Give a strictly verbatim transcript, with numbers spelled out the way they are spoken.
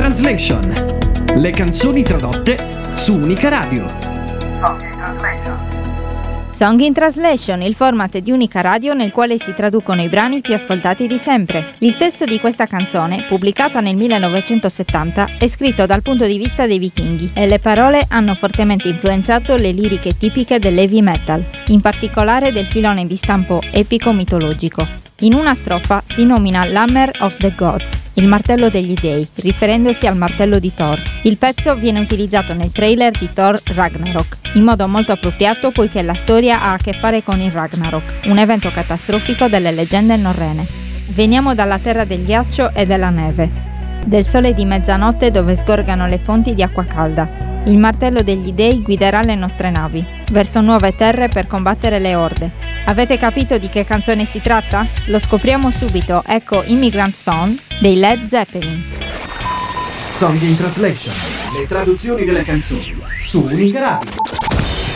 Translation. Le canzoni tradotte su Unica Radio. Song in Translation. Song in Translation, il format di Unica Radio nel quale si traducono i brani più ascoltati di sempre. Il testo di questa canzone, pubblicata nel millenovecentosettanta, è scritto dal punto di vista dei vichinghi e le parole hanno fortemente influenzato le liriche tipiche dell'heavy metal, in particolare del filone di stampo epico-mitologico. In una strofa si nomina l'Hammer of the Gods, il martello degli dei, riferendosi al martello di Thor. Il pezzo viene utilizzato nel trailer di Thor Ragnarok, in modo molto appropriato poiché la storia ha a che fare con il Ragnarok, un evento catastrofico delle leggende norrene. Veniamo dalla terra del ghiaccio e della neve, del sole di mezzanotte dove sgorgano le fonti di acqua calda. Il martello degli dei guiderà le nostre navi verso nuove terre per combattere le orde. Avete capito di che canzone si tratta? Lo scopriamo subito, ecco Immigrant Song dei Led Zeppelin. Song in Translation. Le traduzioni delle canzoni su Unica Radio.